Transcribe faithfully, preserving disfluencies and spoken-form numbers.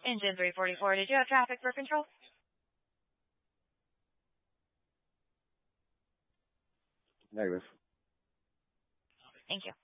Engine three forty-four, did you have traffic for control? Negative. Thank you.